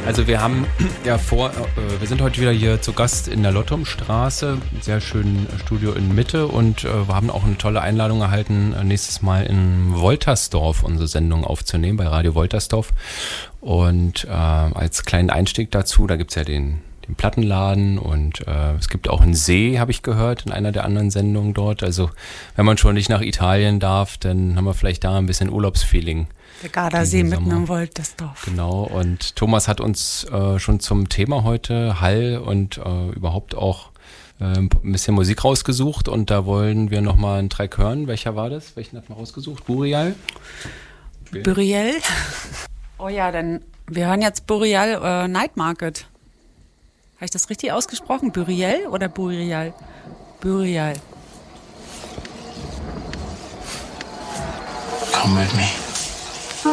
Also wir haben wir sind heute wieder hier zu Gast in der Lottomstraße, sehr schönen Studio in Mitte und wir haben auch eine tolle Einladung erhalten, nächstes Mal in Woltersdorf unsere Sendung aufzunehmen, bei Radio Woltersdorf. Und als kleinen Einstieg dazu, da gibt's ja den Plattenladen und es gibt auch einen See, habe ich gehört, in einer der anderen Sendungen dort. Also wenn man schon nicht nach Italien darf, dann haben wir vielleicht da ein bisschen Urlaubsfeeling. Der Gardasee mitten im Woltersdorf. Genau, und Thomas hat uns schon zum Thema heute Hall und überhaupt auch ein bisschen Musik rausgesucht und da wollen wir nochmal einen Track hören. Welcher war das? Welchen hat man rausgesucht? Burial? Burial? Oh ja, dann wir hören jetzt Burial Night Market. Habe ich das richtig ausgesprochen? Burial oder Burial? Burial. Come with me.